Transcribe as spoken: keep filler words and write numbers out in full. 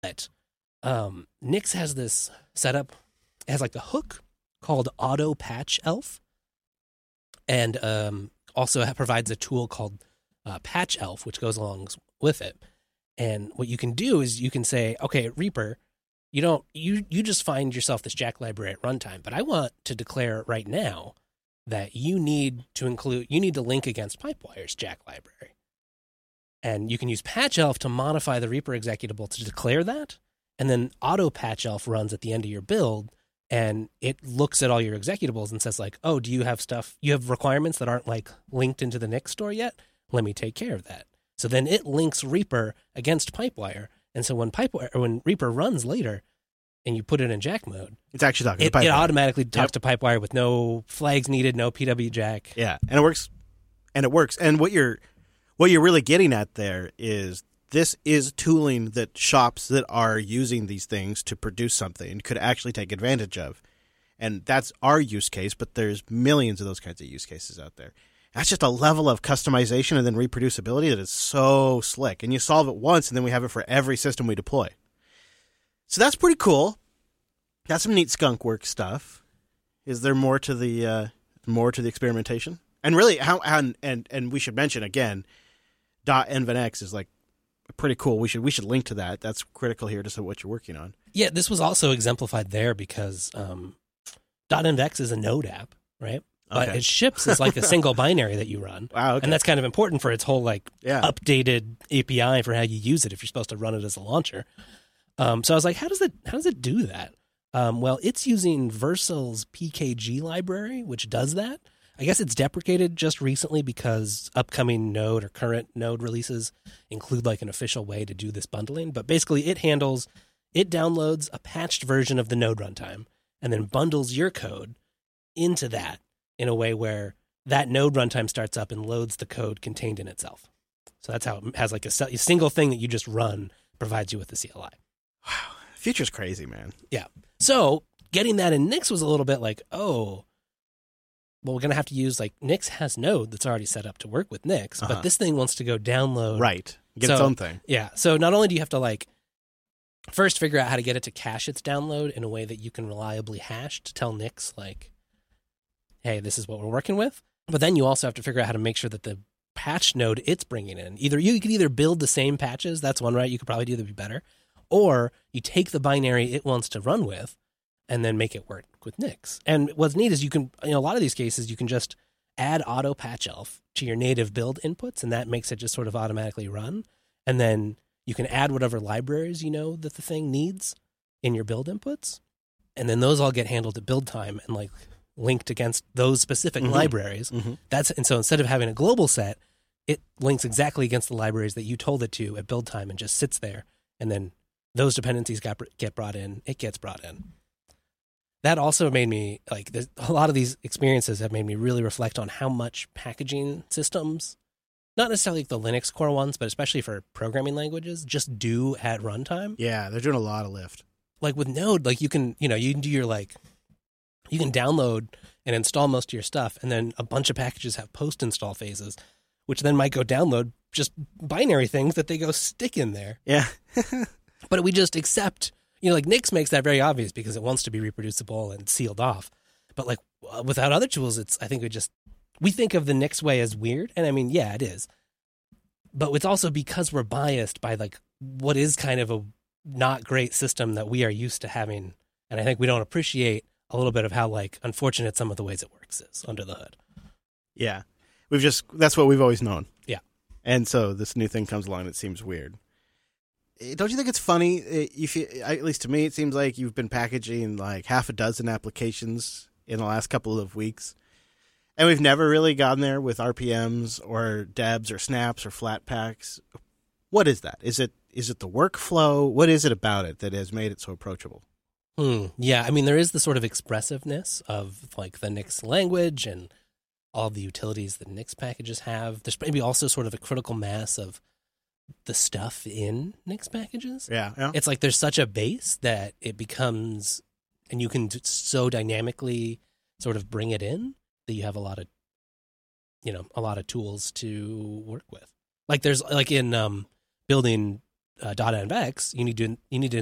But um, Nix has this setup. It has like a hook called Auto Patch Elf, and um, also provides a tool called uh, Patch Elf, which goes along with it. And what you can do is you can say, okay, Reaper, you don't you you just find yourself this Jack library at runtime, but I want to declare right now that you need to include you need to link against Pipewire's Jack library. And you can use Patch Elf to modify the Reaper executable to declare that, and then Auto Patch Elf runs at the end of your build, and it looks at all your executables and says like, oh, do you have stuff, you have requirements that aren't like linked into the Nix store yet? Let me take care of that. So then it links Reaper against Pipewire, and so when Pipewire or when Reaper runs later, and you put it in Jack mode, it's actually talking it, to Pipewire. It automatically talks Yep. to Pipewire with no flags needed, no P W Jack. Yeah, and it works. And it works. And what you're what you're really getting at there is this is tooling that shops that are using these things to produce something could actually take advantage of. And that's our use case, but there's millions of those kinds of use cases out there. That's just a level of customization and then reproducibility that is so slick. And you solve it once, and then we have it for every system we deploy. So that's pretty cool. That's some neat skunk work stuff. Is there more to the uh, more to the experimentation? And really, how and and, and we should mention again, .nvenx is like pretty cool. We should we should link to that. That's critical here to see what you're working on. Yeah, this was also exemplified there because um, .nvenx is a Node app, right? But Okay. it ships as like a single binary that you run. Wow, okay. And that's kind of important for its whole like Yeah. updated A P I for how you use it if you're supposed to run it as a launcher. Um, so I was like, how does it how does it do that? Um, well, it's using Vercel's P K G library, which does that. I guess it's deprecated just recently because upcoming Node or current Node releases include like an official way to do this bundling. But basically, it handles it downloads a patched version of the Node runtime and then bundles your code into that in a way where that Node runtime starts up and loads the code contained in itself. So that's how it has like a, a single thing that you just run provides you with the C L I. Wow, future's crazy, man. Yeah. So getting that in Nix was a little bit like, oh, well, we're going to have to use like Nix has Node that's already set up to work with Nix, Uh-huh. but this thing wants to go download. Right, get its So- own thing. Yeah. So not only do you have to like first figure out how to get it to cache its download in a way that you can reliably hash to tell Nix like, hey, this is what we're working with. But then you also have to figure out how to make sure that the patch node it's bringing in, either you could either build the same patches, that's one right you could probably do that would be better, or you take the binary it wants to run with and then make it work with Nix. And what's neat is you can, in a lot of these cases, you can just add auto patch elf to your native build inputs, and that makes it just sort of automatically run. And then you can add whatever libraries you know that the thing needs in your build inputs. And then those all get handled at build time and like linked against those specific Mhm. libraries. Mm-hmm. That's and so instead of having a global set, it links exactly against the libraries that you told it to at build time and just sits there. And then those dependencies got, get brought in. It gets brought in. That also made me like there's- a lot of these experiences have made me really reflect on how much packaging systems, not necessarily the Linux core ones, but especially for programming languages, just do at runtime. Yeah, they're doing a lot of lift. Like with Node, like you can, you know, you can do your like, you can download and install most of your stuff, and then a bunch of packages have post-install phases, which then might go download just binary things that they go stick in there. Yeah. But we just accept, you know, like Nix makes that very obvious because it wants to be reproducible and sealed off. But like uh, without other tools, it's, I think we just, we think of the Nix way as weird. And I mean, yeah, it is. But it's also because we're biased by like what is kind of a not great system that we are used to having. And I think we don't appreciate a little bit of how like unfortunate some of the ways it works is under the hood. Yeah. We've just, that's what we've always known. Yeah. And so this new thing comes along that seems weird. Eh, Don't you think it's funny? eh, You feel, at least to me, it seems like you've been packaging like half a dozen applications in the last couple of weeks. And we've never really gotten there with R P Ms or debs or snaps or flat packs. What is that? Is it is it the workflow? What is it about it that has made it so approachable? Hmm. Yeah, I mean, there is the sort of expressiveness of like the Nix language and all the utilities that Nix packages have. There's maybe also sort of a critical mass of the stuff in Nix packages. Yeah. yeah. It's like there's such a base that it becomes, and you can d- so dynamically sort of bring it in that you have a lot of, you know, a lot of tools to work with. Like there's like in um, building uh, .env X, you need to you need to